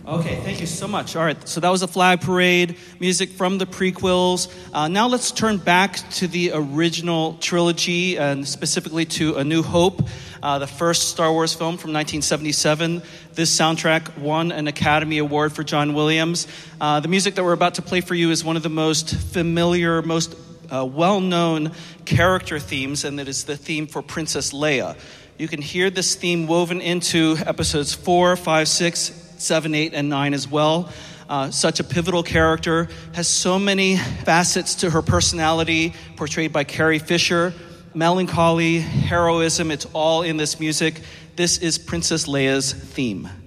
Okay, thank you so much. All right, so that was a flag parade, music from the prequels. Now let's turn back to the original trilogy, and specifically to A New Hope, the first Star Wars film from 1977. This soundtrack won an Academy Award for John Williams. The music that we're about to play for you is one of the most familiar, most well-known character themes, and it is the theme for Princess Leia. You can hear this theme woven into episodes 4, 5, 6, 7, 8, and 9 as well. Such a pivotal character, has so many facets to her personality, portrayed by Carrie Fisher. Melancholy, heroism, it's all in this music. This is Princess Leia's theme.